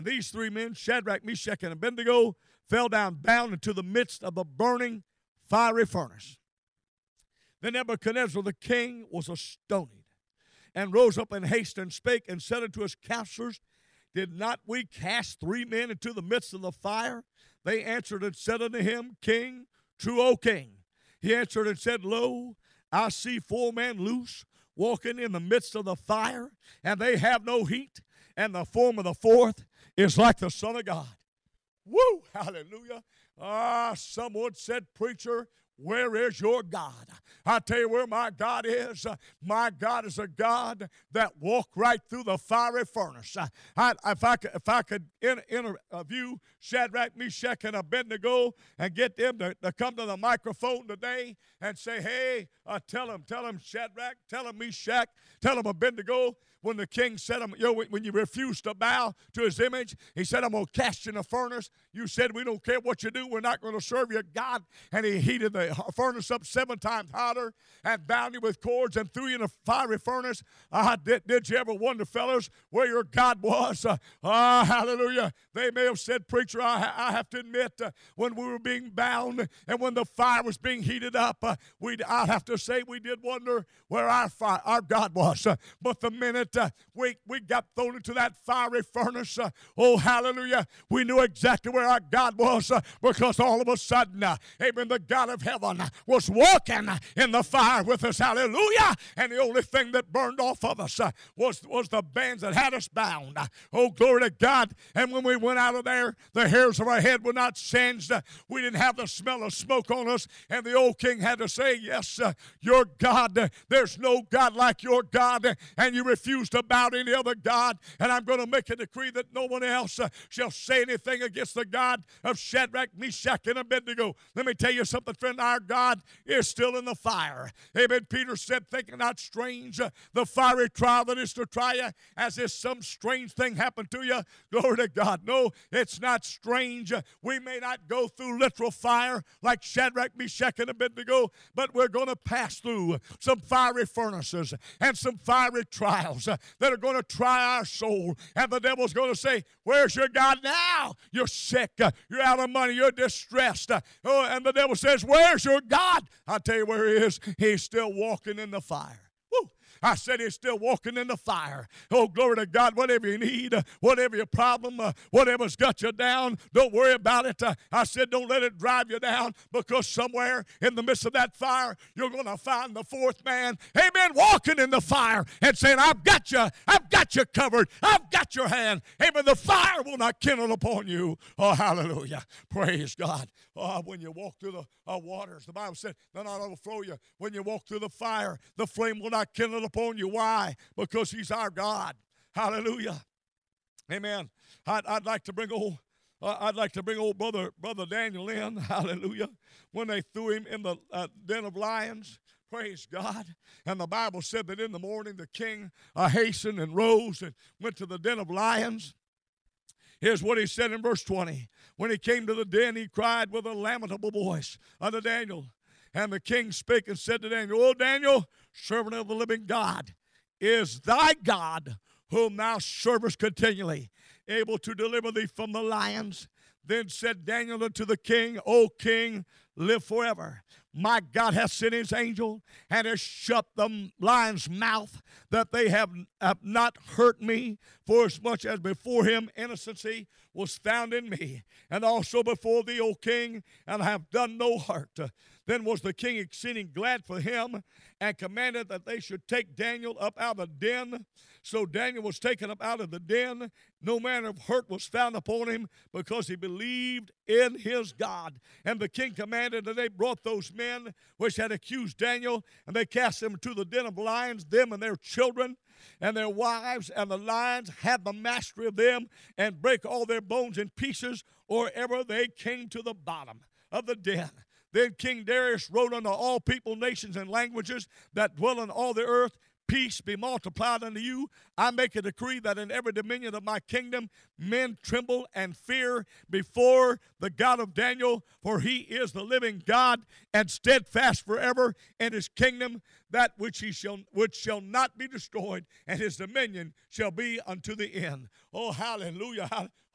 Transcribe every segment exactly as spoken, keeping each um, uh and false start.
These three men, Shadrach, Meshach, and Abednego, fell down bound into the midst of the burning fiery furnace. Then Nebuchadnezzar the king was astonied, and rose up in haste and spake and said unto his counselors, Did not we cast three men into the midst of the fire? They answered and said unto him, King, true, O king. He answered and said, Lo, I see four men loose, walking in the midst of the fire, and they have no heat, and the form of the fourth is like the Son of God. Woo! Hallelujah. Ah, someone said, Preacher, where is your God? I tell you where my God is. Uh, my God is a God that walked right through the fiery furnace. Uh, I, if I could, if I could in, interview Shadrach, Meshach, and Abednego and get them to, to come to the microphone today and say, hey, uh, tell them, tell them Shadrach, tell them Meshach, tell them Abednego, when the king said, you know, when you refused to bow to his image, he said, I'm going to cast you in the furnace. You said, we don't care what you do. We're not going to serve your God. And he heated the furnace up seven times hotter and bound you with cords and threw you in a fiery furnace. Uh, did, did you ever wonder, fellas, where your God was? Uh, uh, hallelujah. They may have said, Preacher, I, I have to admit, uh, when we were being bound and when the fire was being heated up, uh, we'd, I'd have to say we did wonder where our, fire, our God was. Uh, but the minute Uh, we, we got thrown into that fiery furnace, uh, oh, hallelujah, we knew exactly where our God was uh, because all of a sudden, uh, amen, the God of heaven uh, was walking uh, in the fire with us, hallelujah, and the only thing that burned off of us uh, was, was the bands that had us bound. Uh, oh, glory to God. And when we went out of there, the hairs of our head were not singed. Uh, we didn't have the smell of smoke on us, and the old king had to say, yes, uh, your God, uh, there's no God like your God, uh, and you refuse to bow to any other God, and I'm going to make a decree that no one else uh, shall say anything against the God of Shadrach, Meshach, and Abednego. Let me tell you something, friend. Our God is still in the fire. Amen. Peter said, think it not strange, uh, the fiery trial that is to try you, as if some strange thing happened to you. Glory to God. No, it's not strange. Uh, we may not go through literal fire like Shadrach, Meshach, and Abednego, but we're going to pass through some fiery furnaces and some fiery trials uh, that are going to try our soul. And the devil's going to say, where's your God now? You're sick. Uh, you're out of money. You're distressed. Uh, oh, and the devil says, where's your God? I'll tell you where he is. He's still walking in the fire. Woo. I said he's still walking in the fire. Oh, glory to God. Whatever you need, uh, whatever your problem, uh, whatever's got you down, don't worry about it. Uh, I said don't let it drive you down, because somewhere in the midst of that fire, you're going to find the fourth man, amen, walking in the fire and saying, I've got you. I've got you covered. I've got your hand. Amen. The fire will not kindle upon you. Oh, hallelujah. Praise God. Oh, when you walk through the uh, waters, the Bible said, they'll not overflow you. When you walk through the fire, the flame will not kindle upon you. Why? Because he's our God. Hallelujah. Amen. I'd, I'd like to bring old uh, I'd like to bring old brother brother Daniel in. Hallelujah. When they threw him in the uh, den of lions. Praise God. And the Bible said that in the morning the king uh, hastened and rose and went to the den of lions. Here's what he said in verse twenty. When he came to the den, he cried with a lamentable voice unto Daniel. And the king spake and said to Daniel, O Daniel, servant of the living God, is thy God, whom thou servest continually, able to deliver thee from the lions? Then said Daniel unto the king, O king, live forever. My God hath sent his angel, and has shut the lion's mouth, that they have, have not hurt me, for as much as before him innocency was found in me, and also before thee, O king, and I have done no hurt. Then was the king exceeding glad for him, and commanded that they should take Daniel up out of the den. So Daniel was taken up out of the den. No manner of hurt was found upon him, because he believed in his God. And the king commanded that they brought those men which had accused Daniel, and they cast them into the den of lions, them and their children and their wives, and the lions had the mastery of them, and brake all their bones in pieces, or ever they came to the bottom of the den. Then King Darius wrote unto all people, nations, and languages that dwell on all the earth, peace be multiplied unto you. I make a decree that in every dominion of my kingdom men tremble and fear before the God of Daniel, for he is the living God and steadfast forever in his kingdom, that which he shall which shall not be destroyed, and his dominion shall be unto the end. Oh, hallelujah.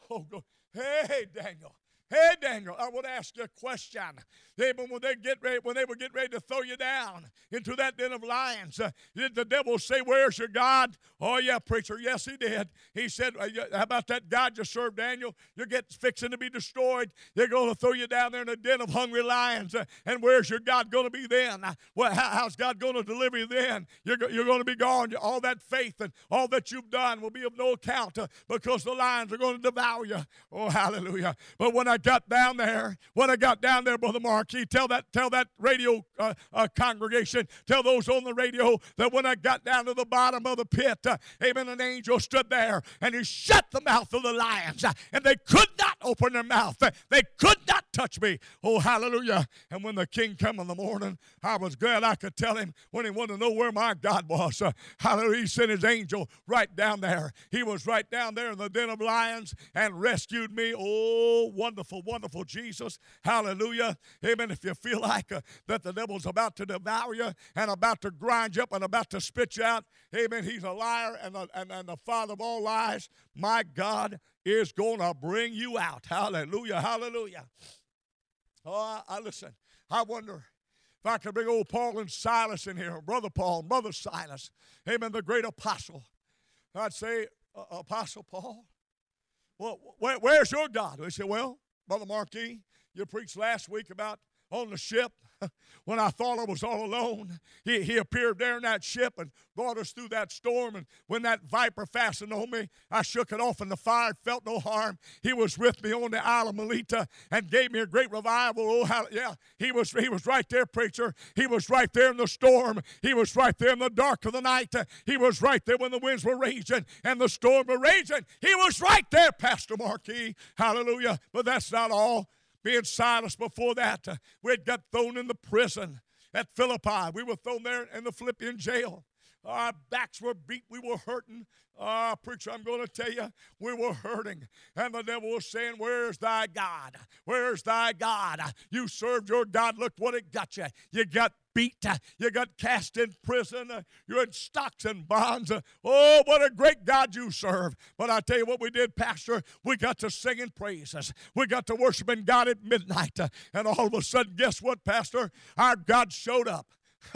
Oh, go. Hey, Daniel. Hey, Daniel, I want to ask you a question. Hey, but when they get ready, when they were getting ready to throw you down into that den of lions, uh, did the devil say, "Where's your God?" Oh, yeah, preacher. Yes, he did. He said, uh, "How about that God you serve, Daniel? You're getting fixing to be destroyed. They're going to throw you down there in a den of hungry lions. Uh, and where's your God going to be then? Uh, well, how, how's God going to deliver you then? You're, you're going to be gone. All that faith and all that you've done will be of no account uh, because the lions are going to devour you." Oh, hallelujah! But when I got down there, when I got down there, Brother Marquis, tell that tell that radio uh, uh, congregation, tell those on the radio that when I got down to the bottom of the pit, uh, amen, an angel stood there and he shut the mouth of the lions, uh, and they could not open their mouth. They could not touch me. Oh, hallelujah. And when the king came in the morning, I was glad I could tell him when he wanted to know where my God was. Uh, hallelujah. He sent his angel right down there. He was right down there in the den of lions and rescued me. Oh, wonderful, wonderful Jesus. Hallelujah. Amen. If you feel like uh, that the devil's about to devour you and about to grind you up and about to spit you out, amen, he's a liar and, a, and, and the father of all lies. My God is going to bring you out. Hallelujah. Hallelujah. Oh, I, I listen. I wonder if I could bring old Paul and Silas in here, Brother Paul, Brother Silas, amen, the great apostle. I'd say, uh, Apostle Paul, well, where, where's your God? They say, well, Brother Marquis, you preached last week about on the ship. When I thought I was all alone, he, he appeared there in that ship and brought us through that storm. And when that viper fastened on me, I shook it off in the fire, felt no harm. He was with me on the Isle of Melita and gave me a great revival. Oh, how, yeah, he was, he was right there, preacher. He was right there in the storm. He was right there in the dark of the night. He was right there when the winds were raging and the storm were raging. He was right there, Pastor Marquis. Hallelujah. But that's not all. Me and Silas, before that, uh, we had got thrown in the prison at Philippi. We were thrown there in the Philippian jail. Our backs were beat. We were hurting. Ah, uh, preacher, I'm going to tell you, we were hurting. And the devil was saying, where's thy God? Where's thy God? You served your God. Look what it got you. You got beat. You got cast in prison. You're in stocks and bonds. Oh, what a great God you serve. But I tell you what we did, Pastor. We got to singing praises. We got to worshiping God at midnight. And all of a sudden, guess what, Pastor? Our God showed up.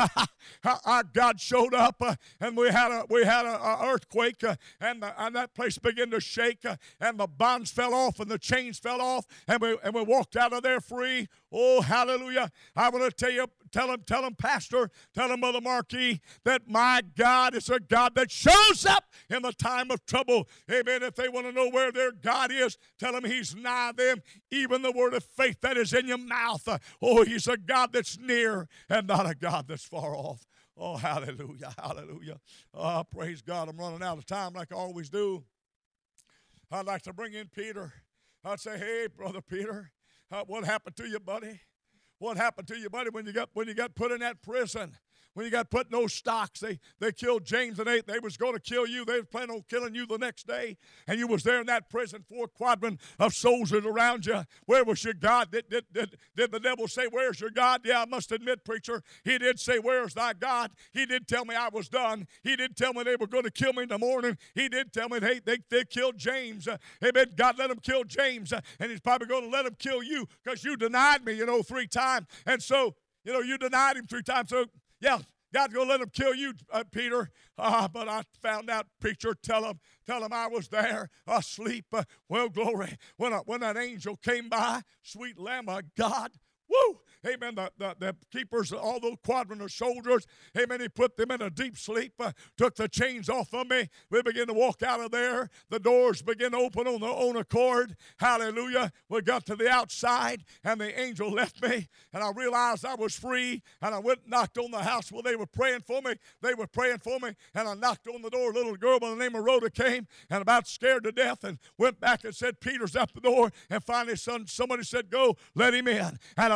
Our God showed up, uh, and we had a we had a, a earthquake, uh, and, the, and that place began to shake, uh, and the bonds fell off, and the chains fell off, and we and we walked out of there free. Oh, hallelujah! I want to tell you, tell him, tell him, Pastor, tell him, Mother Marquis, that my God is a God that shows up in the time of trouble. Amen. If they want to know where their God is, tell them He's nigh them, even the word of faith that is in your mouth. Uh, oh, He's a God that's near and not a God that's far off. Oh, hallelujah, hallelujah. Oh, praise God. I'm running out of time like I always do. I'd like to bring in Peter. I'd say, hey, Brother Peter, uh, what happened to you, buddy? What happened to you, buddy, when you got when you got put in that prison? When you got put in those stocks, they, they killed James and they, they was going to kill you. They was planning on killing you the next day. And you was there in that prison, four quadrant of soldiers around you. Where was your God? Did, did, did, did the devil say, where's your God? Yeah, I must admit, preacher, he did say, where's thy God? He did tell me I was done. He did tell me they were going to kill me in the morning. He did tell me they, they, they killed James. Uh, amen. God let them kill James. Uh, and he's probably going to let them kill you because you denied me, you know, three times. And so, you know, you denied him three times. So, yeah, God's going to let him kill you, uh, Peter. Uh, but I found out, preacher, tell him, tell him I was there asleep. Uh, well, glory. When, a, when that angel came by, sweet Lamb of God, woo! Amen. The, the, the keepers, all those quadrant of soldiers, amen, he put them in a deep sleep, uh, took the chains off of me. We began to walk out of there. The doors began to open on their own accord. Hallelujah. We got to the outside, and the angel left me, and I realized I was free, and I went and knocked on the house where they were praying for me. They were praying for me, and I knocked on the door. A little girl by the name of Rhoda came, and about scared to death, and went back and said, Peter's at the door, and finally son, somebody said, go, let him in. And I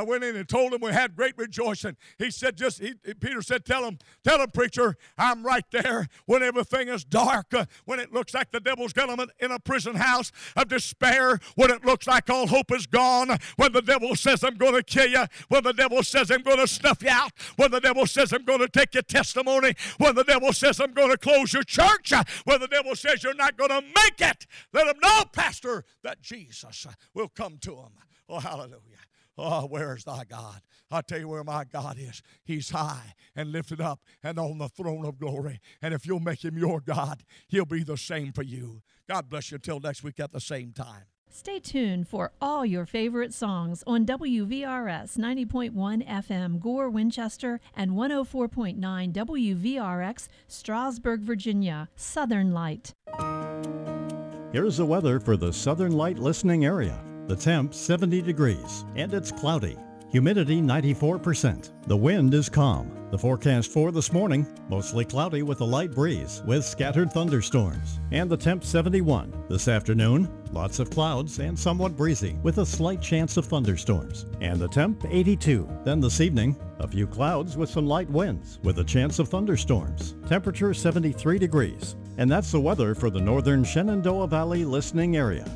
went in and told him we had great rejoicing. He said, just he, Peter said, tell him, tell him, preacher, I'm right there when everything is dark, uh, when it looks like the devil's got him in a prison house of despair, when it looks like all hope is gone, when the devil says I'm going to kill you, when the devil says I'm going to snuff you out, when the devil says I'm going to take your testimony, when the devil says I'm going to close your church, uh, when the devil says you're not going to make it, let him know, Pastor, that Jesus uh, will come to him. Oh, hallelujah. Oh, where is thy God? I'll tell you where my God is. He's high and lifted up and on the throne of glory. And if you'll make him your God, he'll be the same for you. God bless you until next week at the same time. Stay tuned for all your favorite songs on W V R S ninety point one F M Gore, Winchester, and one oh four point nine W V R X Strasburg, Virginia, Southern Light. Here's the weather for the Southern Light listening area. The temp seventy degrees and it's cloudy. Humidity ninety-four percent. The wind is calm. The forecast for this morning, mostly cloudy with a light breeze with scattered thunderstorms. And the temp seventy-one. This afternoon, lots of clouds and somewhat breezy with a slight chance of thunderstorms. And the temp eighty-two. Then this evening, a few clouds with some light winds with a chance of thunderstorms. Temperature seventy-three degrees. And that's the weather for the northern Shenandoah Valley listening area.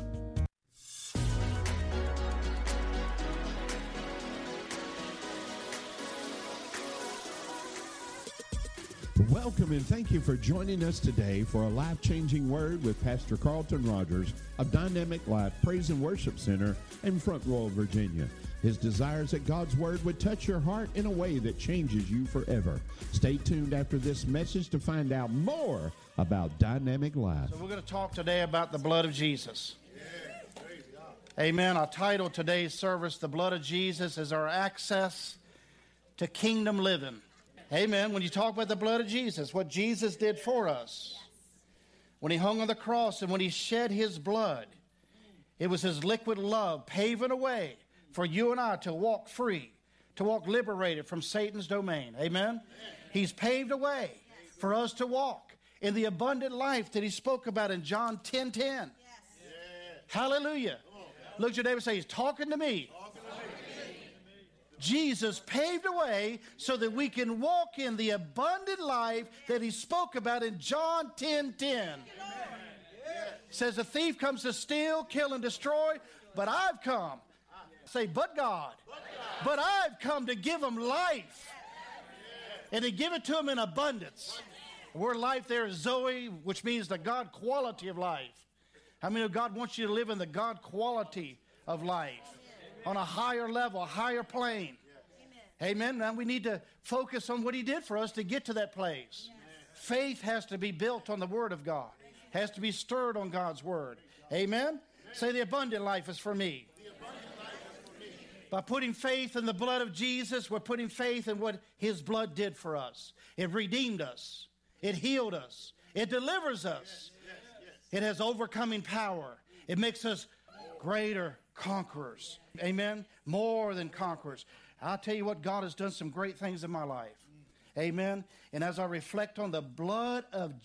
Welcome and thank you for joining us today for a life-changing word with Pastor Carlton Rogers of Dynamic Life Praise and Worship Center in Front Royal, Virginia. His desire is that God's word would touch your heart in a way that changes you forever. Stay tuned after this message to find out more about Dynamic Life. So we're going to talk today about the blood of Jesus. Amen. Our title today's service, The Blood of Jesus, is our access to kingdom living. Amen. When you talk about the blood of Jesus, what Jesus did for us, when he hung on the cross and when he shed his blood, it was his liquid love paving a way for you and I to walk free, to walk liberated from Satan's domain. Amen. Amen. He's paved a way for us to walk in the abundant life that he spoke about in John ten ten. Yes. Hallelujah. Look at your neighbor and say, he's talking to me. Jesus paved a way so that we can walk in the abundant life that he spoke about in John ten ten. It says the thief comes to steal, kill, and destroy, but I've come. Say, but God. But I've come to give them life. And to give it to them in abundance. The word life there is Zoe, which means the God quality of life. How many of God wants you to live in the God quality of life? On a higher level, a higher plane. Amen. Now we need to focus on what he did for us to get to that place. Yes. Faith has to be built on the word of God. Has to be stirred on God's word. Amen. Amen. Say the abundant life is for me. The abundant life is for me. By putting faith in the blood of Jesus, we're putting faith in what his blood did for us. It redeemed us. It healed us. It delivers us. Yes, yes, yes. It has overcoming power. It makes us greater conquerors. Amen. More than conquerors. I'll tell you what, God has done some great things in my life. Amen. And as I reflect on the blood of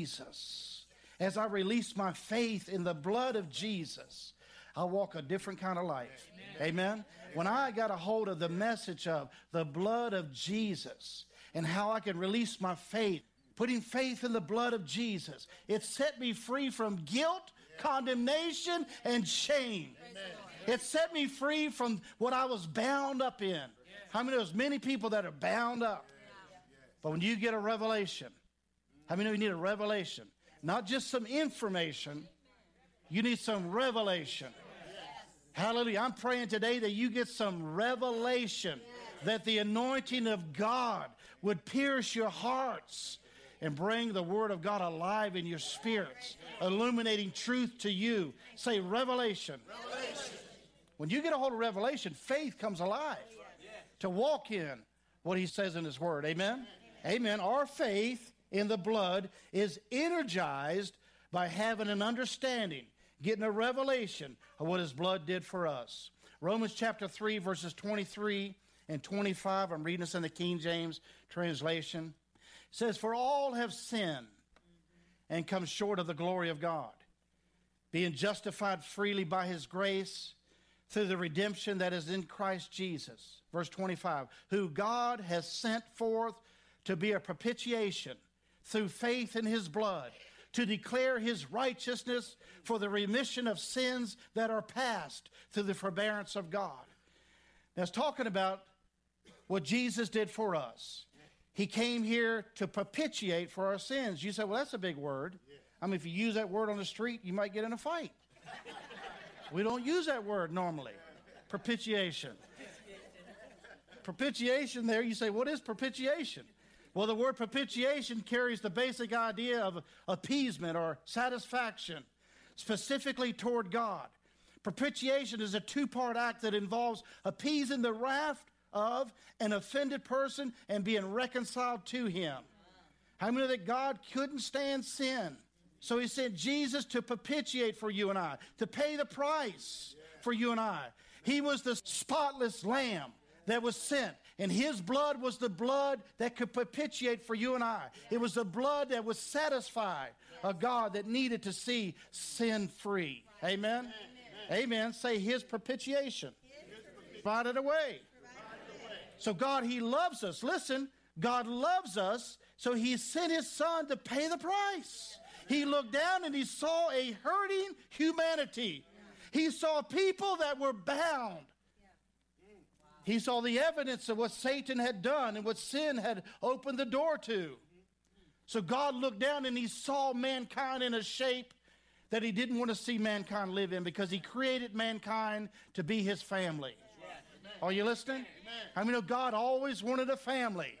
Jesus, as I release my faith in the blood of Jesus, I walk a different kind of life. Amen. Amen. When I got a hold of the message of the blood of Jesus and how I can release my faith, putting faith in the blood of Jesus, it set me free from guilt, condemnation, and shame. Amen. It set me free from what I was bound up in. How many? There's many people that are bound up. But when you get a revelation, how many of you need a revelation? Not just some information. You need some revelation. Hallelujah. I'm praying today that you get some revelation, that the anointing of God would pierce your hearts and bring the word of God alive in your spirits, illuminating truth to you. Say revelation. Revelation. When you get a hold of revelation, faith comes alive to walk in what he says in his word. Amen? Amen. Our faith in the blood is energized by having an understanding, getting a revelation of what his blood did for us. Romans chapter three, verses twenty-three and twenty-five. I'm reading this in the King James translation. It says, for all have sinned and come short of the glory of God, being justified freely by his grace through the redemption that is in Christ Jesus. Verse twenty-five, who God has sent forth to be a propitiation through faith in his blood, to declare his righteousness for the remission of sins that are past through the forbearance of God. Now, it's talking about what Jesus did for us. He came here to propitiate for our sins. You say, well, that's a big word. I mean, if you use that word on the street, you might get in a fight. We don't use that word normally. Propitiation. Propitiation there, you say, what is propitiation? Well, the word propitiation carries the basic idea of appeasement or satisfaction, specifically toward God. Propitiation is a two-part act that involves appeasing the wrath of an offended person and being reconciled to him. How many know that God couldn't stand sin? So he sent Jesus to propitiate for you and I, to pay the price for you and I. He was the spotless lamb that was sent, and his blood was the blood that could propitiate for you and I. It was the blood that would satisfy a God that needed to see sin free. Amen? Amen. Amen. Say his propitiation. Provided away. So God, he loves us. Listen, God loves us, so he sent his son to pay the price. He looked down and he saw a hurting humanity. He saw people that were bound. He saw the evidence of what Satan had done and what sin had opened the door to. So God looked down and he saw mankind in a shape that he didn't want to see mankind live in, because he created mankind to be his family. Are you listening? I mean, God always wanted a family.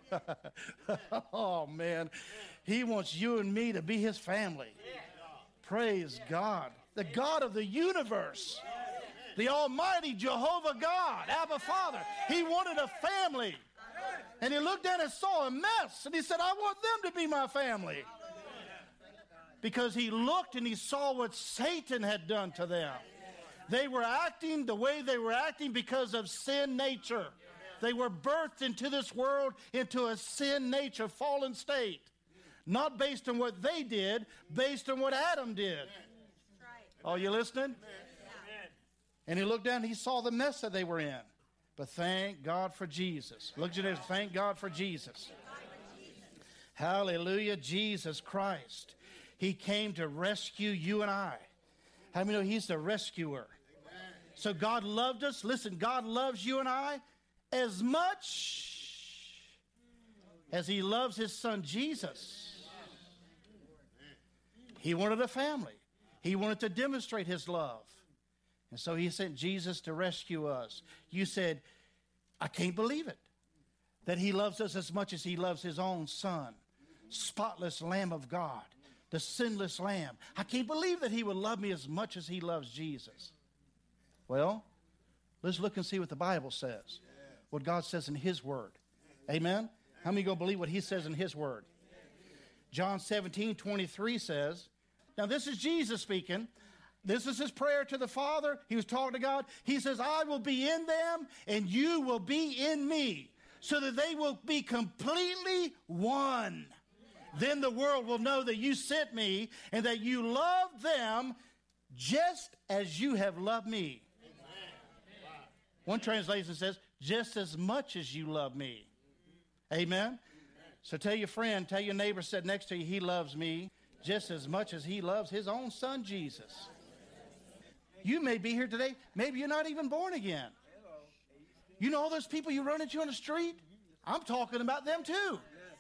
Oh, man. He wants you and me to be his family. Praise God. The God of the universe. The almighty Jehovah God, Abba Father. He wanted a family. And he looked down and saw a mess. And he said, I want them to be my family. Because he looked and he saw what Satan had done to them. They were acting the way they were acting because of sin nature. They were birthed into this world into a sin nature, fallen state. Not based on what they did, based on what Adam did. Are you listening? And he looked down and he saw the mess that they were in. But thank God for Jesus. Look at this. Thank God for Jesus. Hallelujah. Jesus Christ. He came to rescue you and I. How many know he's the rescuer? So God loved us. Listen, God loves you and I as much as he loves his son Jesus. He wanted a family. He wanted to demonstrate his love. And so he sent Jesus to rescue us. You said, I can't believe it, that he loves us as much as he loves his own son, spotless Lamb of God, the sinless Lamb. I can't believe that he would love me as much as he loves Jesus. Well, let's look and see what the Bible says, what God says in his word. Amen? How many going to believe what he says in his word? John seventeen twenty-three says, now this is Jesus speaking. This is his prayer to the Father. He was talking to God. He says, I will be in them and you will be in me, so that they will be completely one. Then the world will know that you sent me and that you love them just as you have loved me. One translation says, just as much as you love me. Amen? So tell your friend, tell your neighbor sitting next to you, he loves me just as much as he loves his own son, Jesus. You may be here today. Maybe you're not even born again. You know all those people you run into on the street? I'm talking about them too.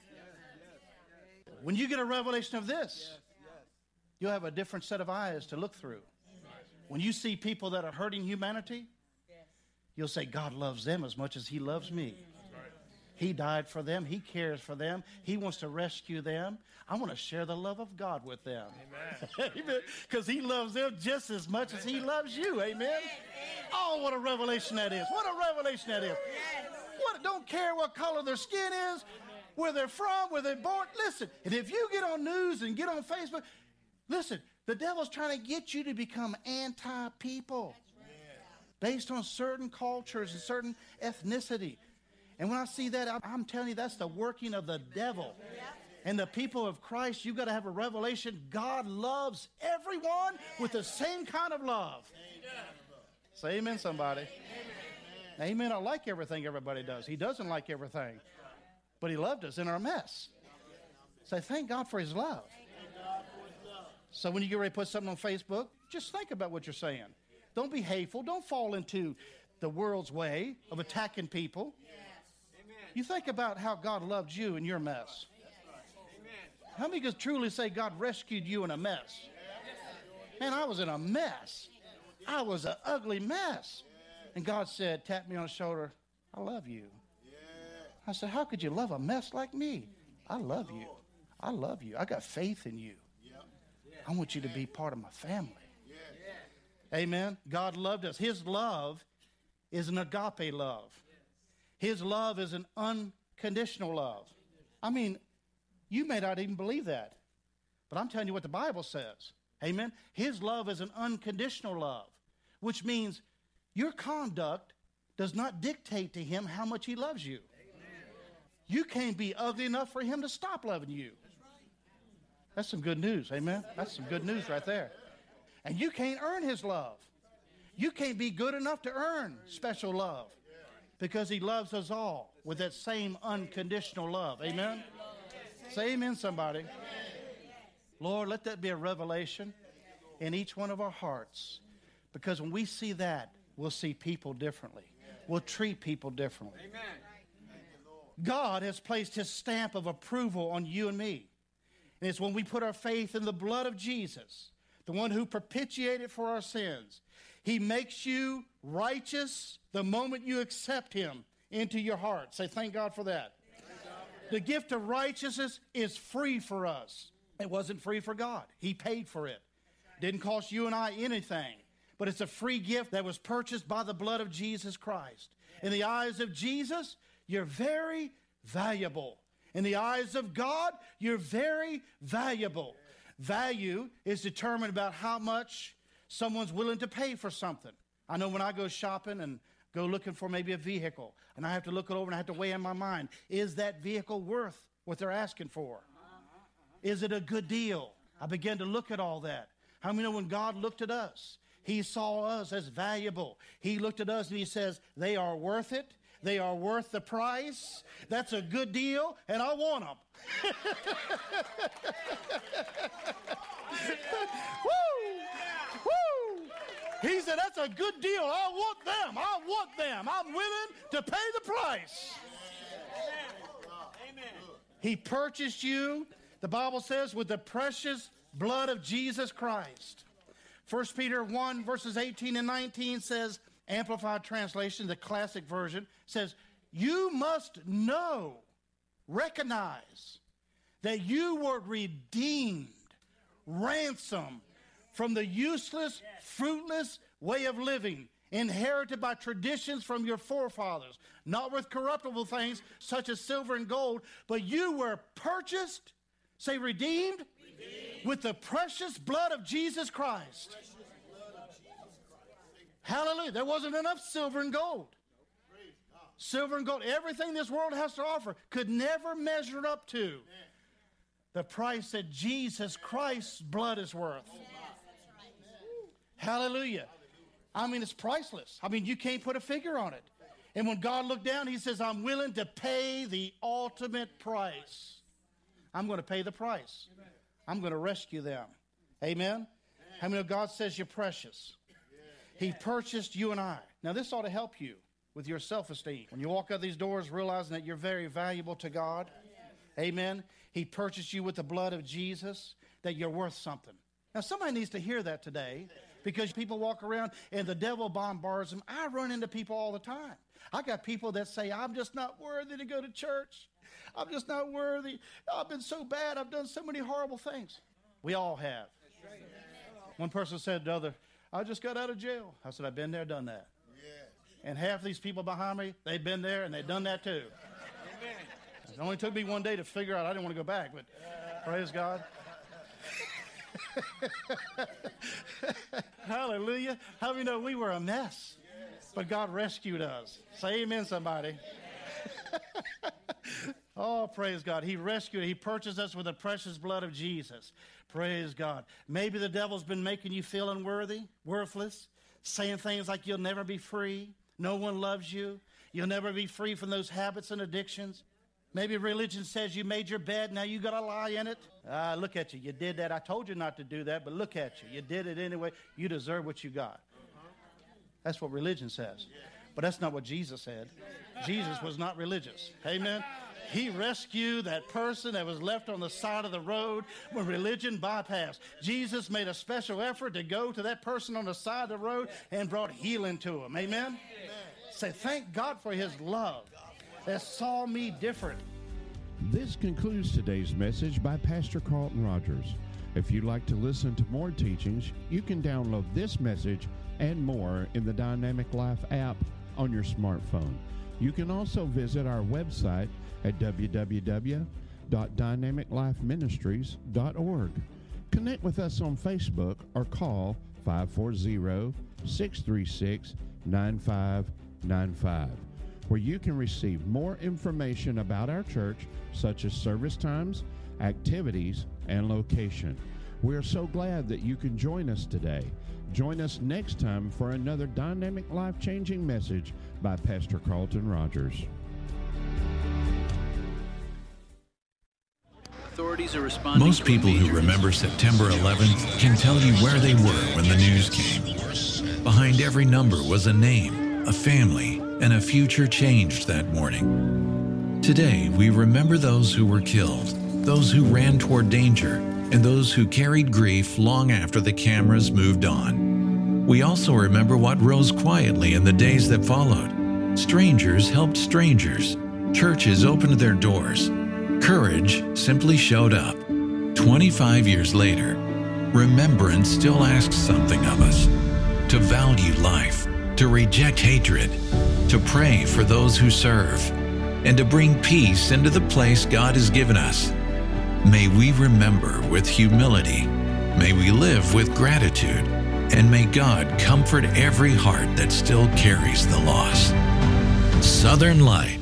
When you get a revelation of this, you'll have a different set of eyes to look through. When you see people that are hurting humanity, you'll say, God loves them as much as he loves me. He died for them. He cares for them. He wants to rescue them. I want to share the love of God with them. Amen. Because he loves them just as much as he loves you. Amen. Oh, what a revelation that is. What a revelation that is. What, don't care what color their skin is, where they're from, where they're born. Listen, and if you get on news and get on Facebook, listen, the devil's trying to get you to become anti-people based on certain cultures and certain ethnicity. And when I see that, I'm telling you, that's the working of the devil. And the people of Christ, you've got to have a revelation. God loves everyone with the same kind of love. Say amen, somebody. Amen. He may not like everything everybody does. He doesn't like everything. But he loved us in our mess. Say, thank God for his love. So when you get ready to put something on Facebook, just think about what you're saying. Don't be hateful. Don't fall into the world's way of attacking people. You think about how God loved you in your mess. How many can truly say God rescued you in a mess? Man, I was in a mess. I was an ugly mess. And God said, tapped me on the shoulder, I love you. I said, how could you love a mess like me? I love you. I love you. I got faith in you. I want you to be part of my family. Amen. God loved us. His love is an agape love. His love is an unconditional love. I mean, you may not even believe that, but I'm telling you what the Bible says. Amen. His love is an unconditional love, which means your conduct does not dictate to him how much he loves you. You can't be ugly enough for him to stop loving you. That's some good news, amen? That's some good news right there. And you can't earn his love. You can't be good enough to earn special love because he loves us all with that same unconditional love, amen? Say amen, somebody. Lord, let that be a revelation in each one of our hearts, because when we see that, we'll see people differently. We'll treat people differently. God has placed his stamp of approval on you and me. And it's when we put our faith in the blood of Jesus, the one who propitiated for our sins. He makes you righteous the moment you accept him into your heart. Say, thank God for that. The gift of righteousness is free for us. It wasn't free for God. He paid for it. Didn't cost you and I anything. But it's a free gift that was purchased by the blood of Jesus Christ. In the eyes of Jesus, you're very valuable. In the eyes of God, you're very valuable. Value is determined about how much someone's willing to pay for something. I know when I go shopping and go looking for maybe a vehicle, and I have to look it over and I have to weigh in my mind, is that vehicle worth what they're asking for? Is it a good deal? I begin to look at all that. How many know when God looked at us, he saw us as valuable. He looked at us and he says, they are worth it. They are worth the price. That's a good deal, and I want them. Woo! Woo! He said, that's a good deal. I want them. I want them. I'm willing to pay the price. Amen. He purchased you, the Bible says, with the precious blood of Jesus Christ. First Peter one, verses eighteen and nineteen says, Amplified Translation, the classic version, says, you must know, recognize that you were redeemed, ransomed from the useless, fruitless way of living, inherited by traditions from your forefathers, not with corruptible things such as silver and gold, but you were purchased, say redeemed, redeemed. With the precious blood of Jesus Christ. Hallelujah. There wasn't enough silver and gold. Silver and gold, everything this world has to offer could never measure up to the price that Jesus Christ's blood is worth. Hallelujah. I mean, it's priceless. I mean, you can't put a figure on it. And when God looked down, he says, I'm willing to pay the ultimate price. I'm going to pay the price. I'm going to rescue them. Amen? How many of God says you're precious? He purchased you and I. Now, this ought to help you with your self-esteem. When you walk out these doors realizing that you're very valuable to God. Amen? He purchased you with the blood of Jesus, that you're worth something. Now, somebody needs to hear that today, because people walk around and the devil bombards them. I run into people all the time. I got people that say, I'm just not worthy to go to church. I'm just not worthy. I've been so bad. I've done so many horrible things. We all have. One person said to the other, I just got out of jail. I said, I've been there, done that. And half these people behind me, they've been there and they've done that too. It only took me one day to figure out I didn't want to go back, but praise God. Hallelujah. How many know we were a mess, but God rescued us? Say amen, somebody. Oh, praise God. He rescued, he purchased us with the precious blood of Jesus. Praise God. Maybe the devil's been making you feel unworthy, worthless, saying things like you'll never be free, no one loves you, you'll never be free from those habits and addictions. Maybe religion says you made your bed, now you got to lie in it. Ah, look at you. You did that. I told you not to do that, but look at you. You did it anyway. You deserve what you got. That's what religion says. But that's not what Jesus said. Jesus was not religious. Amen. He rescued that person that was left on the side of the road when religion bypassed. Jesus made a special effort to go to that person on the side of the road and brought healing to him. Amen? Amen. Say, thank God for his love that saw me different. This concludes today's message by Pastor Carlton Rogers. If you'd like to listen to more teachings, you can download this message and more in the Dynamic Life app on your smartphone. You can also visit our website at w w w dot dynamic life ministries dot org. Connect with us on Facebook or call five four zero, six three six, nine five nine five, where you can receive more information about our church, such as service times, activities, and location. We are so glad that you can join us today. Join us next time for another dynamic, life-changing message by Pastor Carlton Rogers. Authorities are responding. Most people who remember September eleventh can tell you where they were when the news came. Behind every number was a name, a family, and a future changed that morning. Today, we remember those who were killed, those who ran toward danger, and those who carried grief long after the cameras moved on. We also remember what rose quietly in the days that followed. Strangers helped strangers. Churches opened their doors. Courage simply showed up. twenty-five years later, remembrance still asks something of us. To value life, to reject hatred, to pray for those who serve, and to bring peace into the place God has given us. May we remember with humility, may we live with gratitude, and may God comfort every heart that still carries the loss. Southern Light.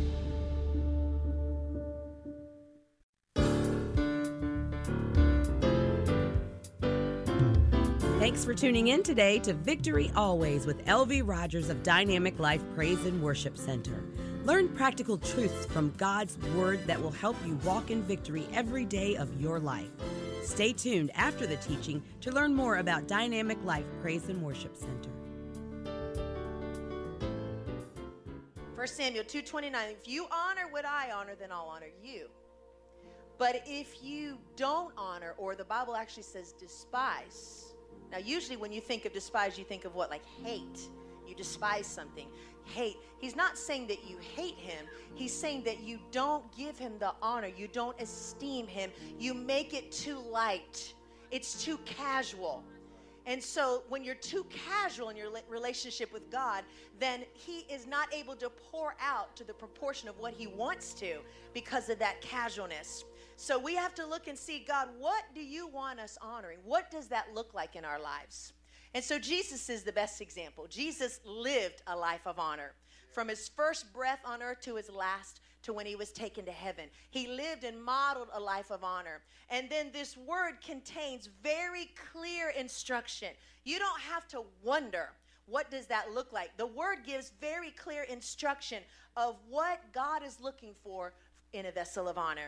Thanks for tuning in today to Victory Always with L V Rogers of Dynamic Life Praise and Worship Center. Learn practical truths from God's Word that will help you walk in victory every day of your life. Stay tuned after the teaching to learn more about Dynamic Life Praise and Worship Center. First Samuel two twenty-nine, if you honor what I honor, then I'll honor you. But if you don't honor, or the Bible actually says despise. Now, usually when you think of despise, you think of what? Like hate. You despise something. Hate. He's not saying that you hate him. He's saying that you don't give him the honor. You don't esteem him. You make it too light. It's too casual. And so when you're too casual in your relationship with God, then he is not able to pour out to the proportion of what he wants to because of that casualness. So we have to look and see, God, what do you want us honoring? What does that look like in our lives? And so Jesus is the best example. Jesus lived a life of honor. From his first breath on earth to his last, to when he was taken to heaven. He lived and modeled a life of honor. And then this word contains very clear instruction. You don't have to wonder, what does that look like? The word gives very clear instruction of what God is looking for in a vessel of honor.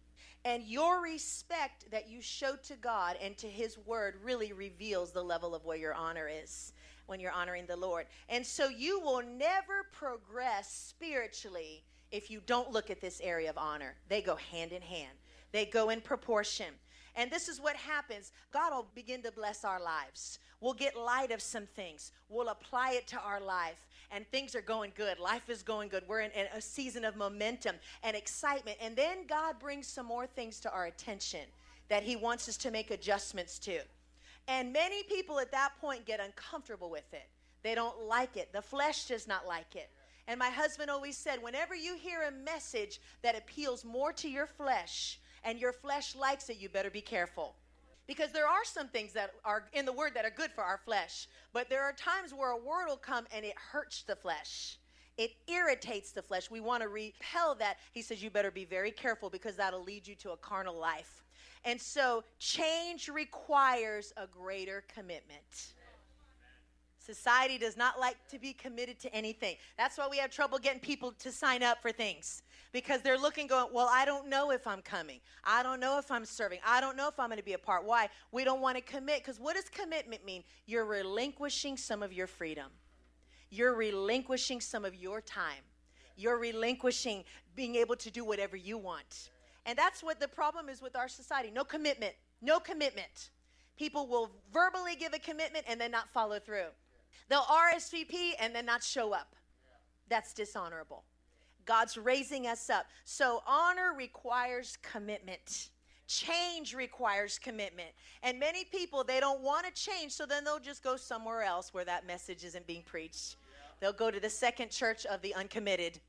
And your respect that you show to God and to his word really reveals the level of where your honor is when you're honoring the Lord. And so you will never progress spiritually if you don't look at this area of honor. They go hand in hand. They go in proportion. And this is what happens. God will begin to bless our lives. We'll get light of some things. We'll apply it to our life. And things are going good. Life is going good. We're in a season of momentum and excitement. And then God brings some more things to our attention that he wants us to make adjustments to. And many people at that point get uncomfortable with it. They don't like it. The flesh does not like it. And my husband always said, whenever you hear a message that appeals more to your flesh and your flesh likes it, you better be careful. Because there are some things that are in the word that are good for our flesh. But there are times where a word will come and it hurts the flesh. It irritates the flesh. We want to repel that. He says you better be very careful because that'll lead you to a carnal life. And so change requires a greater commitment. Society does not like to be committed to anything. That's why we have trouble getting people to sign up for things, because they're looking going, well, I don't know if I'm coming. I don't know if I'm serving. I don't know if I'm going to be a part. Why? We don't want to commit, because what does commitment mean? You're relinquishing some of your freedom. You're relinquishing some of your time. You're relinquishing being able to do whatever you want. And that's what the problem is with our society. No commitment. No commitment. People will verbally give a commitment and then not follow through. They'll R S V P and then not show up. That's dishonorable. God's raising us up. So honor requires commitment. Change requires commitment. And many people, they don't want to change, so then they'll just go somewhere else where that message isn't being preached. They'll go to the second church of the uncommitted,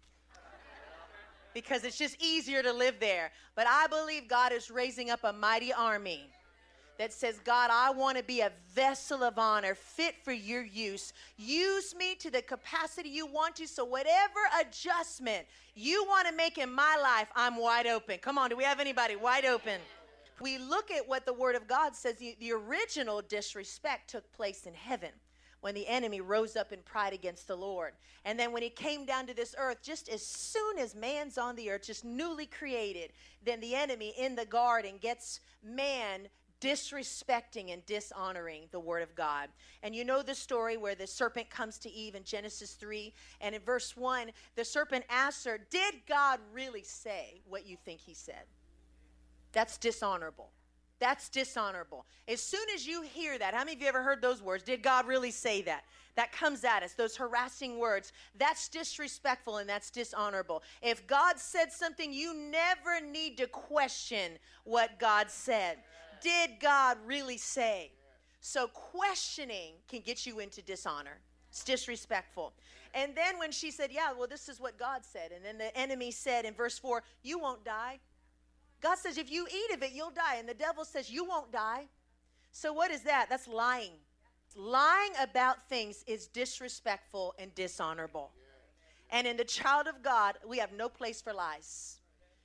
because it's just easier to live there. But I believe God is raising up a mighty army that says, God, I want to be a vessel of honor fit for your use. Use me to the capacity you want to. So whatever adjustment you want to make in my life, I'm wide open. Come on, do we have anybody wide open? We look at what the Word of God says. The, the original disrespect took place in heaven, when the enemy rose up in pride against the Lord. And then when he came down to this earth, just as soon as man's on the earth, just newly created, then the enemy in the garden gets man disrespecting and dishonoring the Word of God. And you know the story where the serpent comes to Eve in Genesis three, and in verse one, the serpent asks her, did God really say what you think he said? That's dishonorable. That's dishonorable. As soon as you hear that, how many of you ever heard those words? Did God really say that? That comes at us, those harassing words. That's disrespectful and that's dishonorable. If God said something, you never need to question what God said. Did God really say? So questioning can get you into dishonor. It's disrespectful. And then when she said, yeah, well, this is what God said. And then the enemy said in verse four, you won't die. God says, if you eat of it, you'll die. And the devil says, you won't die. So what is that? That's lying. Lying about things is disrespectful and dishonorable. And in the child of God, we have no place for lies.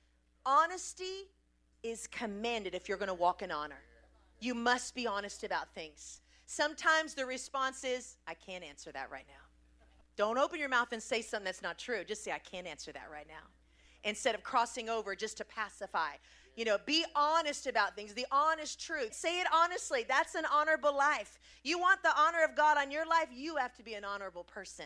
Honesty is commanded if you're going to walk in honor. You must be honest about things. Sometimes the response is, I can't answer that right now. Don't open your mouth and say something that's not true. Just say, I can't answer that right now. Instead of crossing over just to pacify. You know, be honest about things, the honest truth. Say it honestly. That's an honorable life. You want the honor of God on your life, you have to be an honorable person.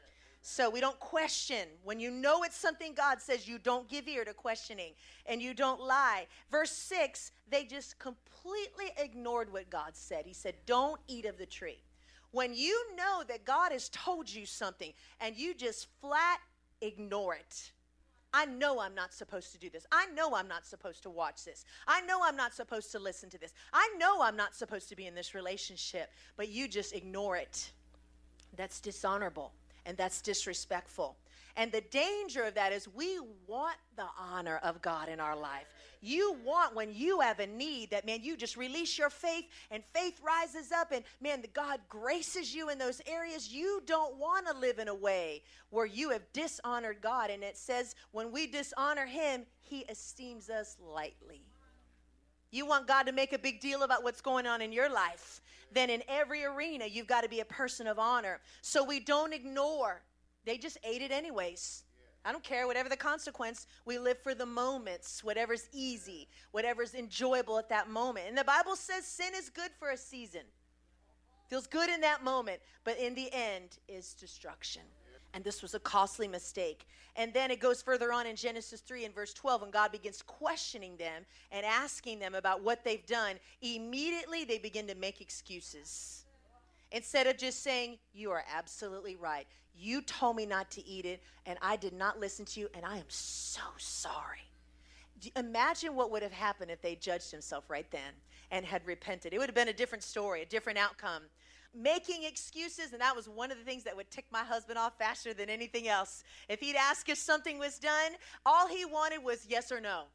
So we don't question. When you know it's something God says, you don't give ear to questioning and you don't lie. Verse six, they just completely ignored what God said. He said, don't eat of the tree. When you know that God has told you something and you just flat ignore it. I know I'm not supposed to do this. I know I'm not supposed to watch this. I know I'm not supposed to listen to this. I know I'm not supposed to be in this relationship, but you just ignore it. That's dishonorable. And that's disrespectful. And the danger of that is we want the honor of God in our life. You want, when you have a need, that, man, you just release your faith and faith rises up and, man, God graces you in those areas. You don't want to live in a way where you have dishonored God. And it says when we dishonor him, he esteems us lightly. You want God to make a big deal about what's going on in your life. Then in every arena, you've got to be a person of honor. So we don't ignore. They just ate it anyways. I don't care, whatever the consequence. We live for the moments, whatever's easy, whatever's enjoyable at that moment. And the Bible says sin is good for a season. Feels good in that moment, but in the end is destruction. And this was a costly mistake. And then it goes further on in Genesis three and verse twelve, when God begins questioning them and asking them about what they've done. Immediately they begin to make excuses. Instead of just saying, you are absolutely right. You told me not to eat it, and I did not listen to you, and I am so sorry. Imagine what would have happened if they judged himself right then and had repented. It would have been a different story, a different outcome. Making excuses, and that was one of the things that would tick my husband off faster than anything else. If he'd ask if something was done, all he wanted was yes or no.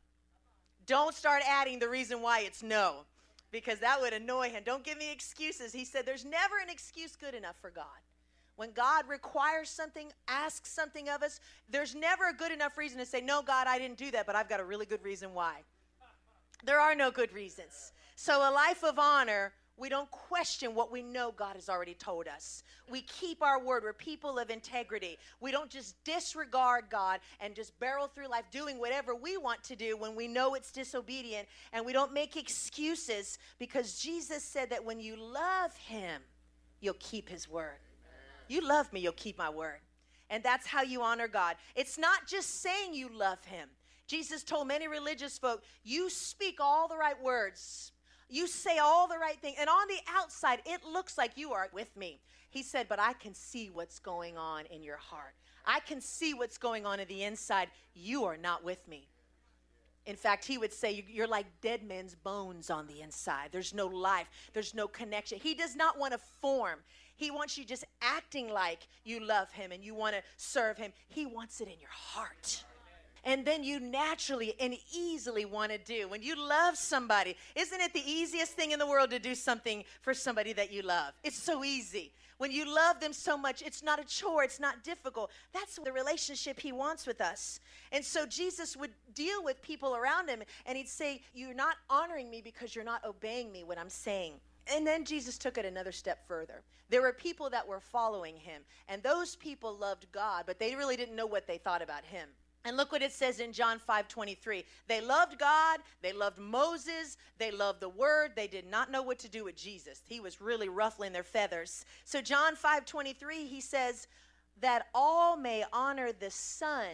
Don't start adding the reason why it's no, because that would annoy him. Don't give me excuses. He said there's never an excuse good enough for God. When God requires something, asks something of us, there's never a good enough reason to say, no, God, I didn't do that, but I've got a really good reason why. There are no good reasons. So a life of honor We don't question what we know God has already told us. We keep our word. We're people of integrity. We don't just disregard God and just barrel through life doing whatever we want to do when we know it's disobedient. And we don't make excuses, because Jesus said that when you love him, you'll keep his word. You love me, you'll keep my word. And that's how you honor God. It's not just saying you love him. Jesus told many religious folk, you speak all the right words. You say all the right thing. And on the outside, it looks like you are with me. He said, but I can see what's going on in your heart. I can see what's going on in the inside. You are not with me. In fact, he would say, you're like dead men's bones on the inside. There's no life. There's no connection. He does not want to form. He wants you just acting like you love him and you want to serve him. He wants it in your heart. And then you naturally and easily want to do. When you love somebody, isn't it the easiest thing in the world to do something for somebody that you love? It's so easy. When you love them so much, it's not a chore, it's not difficult. That's the relationship he wants with us. And so Jesus would deal with people around him, and he'd say, you're not honoring me because you're not obeying me what I'm saying. And then Jesus took it another step further. There were people that were following him, and those people loved God, but they really didn't know what they thought about him. And look what it says in John five twenty-three. They loved God, they loved Moses, they loved the word. They did not know what to do with Jesus. He was really ruffling their feathers. So John five twenty-three, he says that all may honor the Son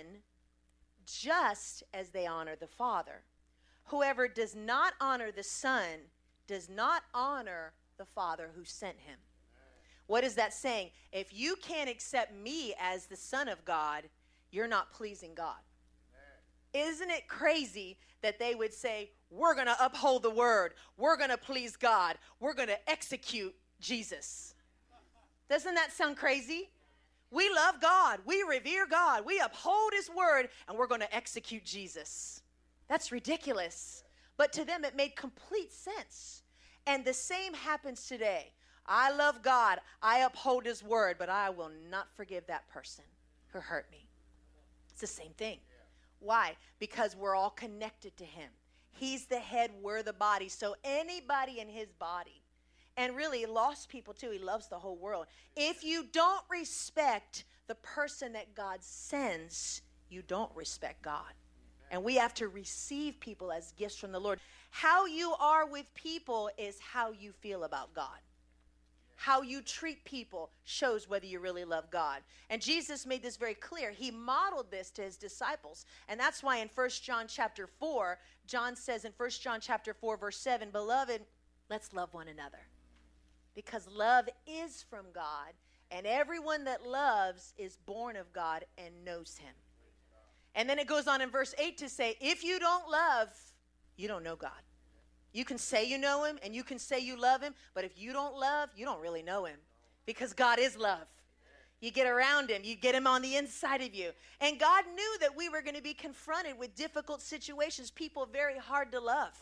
just as they honor the Father. Whoever does not honor the Son does not honor the Father who sent him. What is that saying? If you can't accept me as the Son of God, you're not pleasing God. Amen. Isn't it crazy that they would say, we're going to uphold the word. We're going to please God. We're going to execute Jesus. Doesn't that sound crazy? We love God. We revere God. We uphold his word, and we're going to execute Jesus. That's ridiculous. But to them, it made complete sense. And the same happens today. I love God. I uphold his word, but I will not forgive that person who hurt me. It's the same thing. Why? Because we're all connected to him. He's the head, we're the body. So anybody in his body, and really lost people too, he loves the whole world. If you don't respect the person that God sends, you don't respect God. And we have to receive people as gifts from the Lord. How you are with people is how you feel about God. How you treat people shows whether you really love God. And Jesus made this very clear. He modeled this to his disciples. And that's why in First John chapter four, John says in First John chapter four, verse seven, beloved, let's love one another. Because love is from God, and everyone that loves is born of God and knows him. And then it goes on in verse eight to say, if you don't love, you don't know God. You can say you know him and you can say you love him, but if you don't love, you don't really know him, because God is love. You get around him, you get him on the inside of you. And God knew that we were going to be confronted with difficult situations, people very hard to love.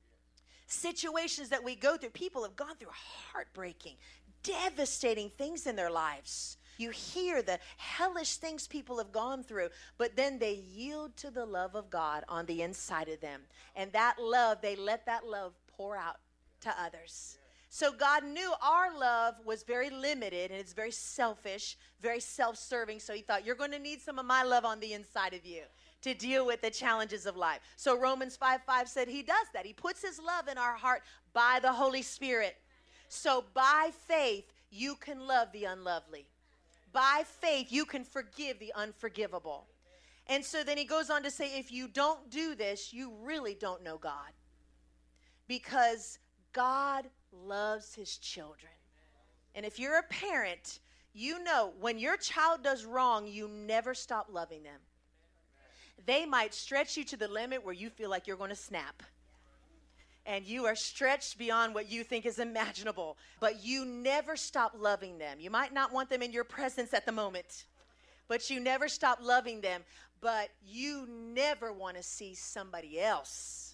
Situations that we go through, people have gone through heartbreaking, devastating things in their lives. You hear the hellish things people have gone through, but then they yield to the love of God on the inside of them. And that love, they let that love pour out to others. So God knew our love was very limited, and it's very selfish, very self-serving. So he thought, you're going to need some of my love on the inside of you to deal with the challenges of life. So Romans five five said he does that. He puts his love in our heart by the Holy Spirit. So by faith, you can love the unlovely. By faith, you can forgive the unforgivable. And so then he goes on to say, if you don't do this, you really don't know God. Because God loves his children. And if you're a parent, you know when your child does wrong, you never stop loving them. They might stretch you to the limit where you feel like you're going to snap. And you are stretched beyond what you think is imaginable. But you never stop loving them. You might not want them in your presence at the moment, but you never stop loving them. But you never want to see somebody else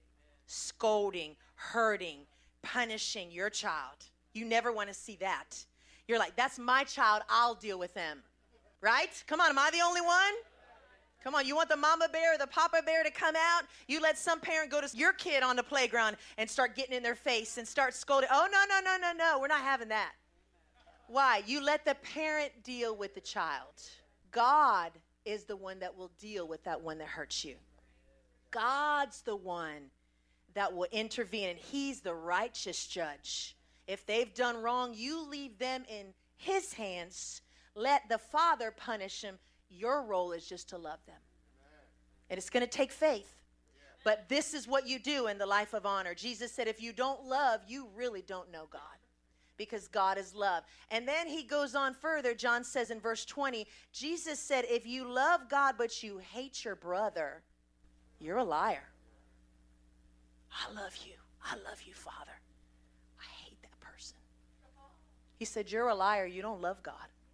scolding, hurting, punishing your child. You never want to see that. You're like, that's my child. I'll deal with them. Right? Come on, am I the only one? Come on, you want the mama bear or the papa bear to come out? You let some parent go to your kid on the playground and start getting in their face and start scolding. Oh, no, no, no, no, no. We're not having that. Why? You let the parent deal with the child. God is the one that will deal with that one that hurts you. God's the one that will intervene, and he's the righteous judge. If they've done wrong, you leave them in his hands. Let the Father punish them. Your role is just to love them. Amen. And it's going to take faith. Yeah. But this is what you do in the life of honor. Jesus said, if you don't love, you really don't know God. Because God is love. And then he goes on further. John says in verse twenty, Jesus said, if you love God but you hate your brother, you're a liar. I love you. I love you, Father. I hate that person. He said, you're a liar. You don't love God.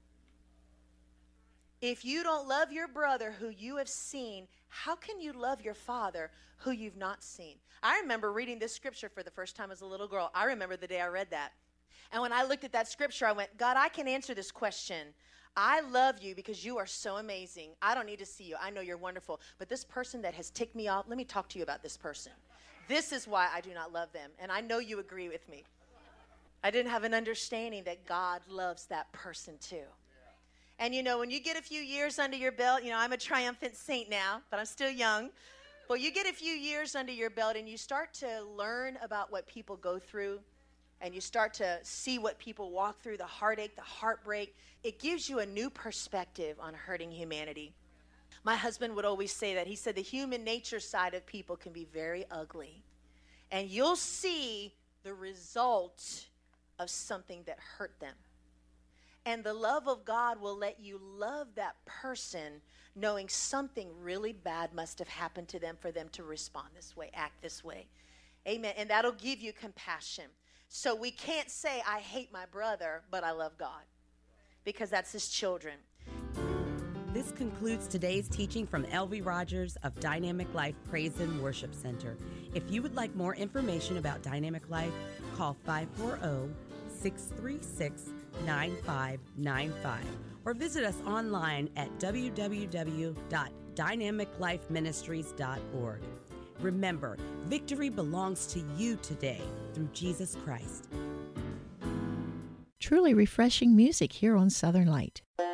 If you don't love your brother who you have seen, how can you love your Father who you've not seen? I remember reading this scripture for the first time as a little girl. I remember the day I read that. And when I looked at that scripture, I went, God, I can answer this question. I love you because you are so amazing. I don't need to see you. I know you're wonderful. But this person that has ticked me off, let me talk to you about this person. This is why I do not love them. And I know you agree with me. I didn't have an understanding that God loves that person too. And, you know, when you get a few years under your belt, you know, I'm a triumphant saint now, but I'm still young. But you get a few years under your belt and you start to learn about what people go through, and you start to see what people walk through, the heartache, the heartbreak. It gives you a new perspective on hurting humanity. My husband would always say that. He said the human nature side of people can be very ugly. And you'll see the result of something that hurt them. And the love of God will let you love that person knowing something really bad must have happened to them for them to respond this way, act this way. Amen. And that'll give you compassion. So we can't say, I hate my brother, but I love God, because that's his children. This concludes today's teaching from L V Rogers of Dynamic Life Praise and Worship Center. If you would like more information about Dynamic Life, call five four zero, six three six, nine five nine five or visit us online at w w w dot dynamic life ministries dot org. Remember, victory belongs to you today through Jesus Christ. Truly refreshing music here on Southern Light.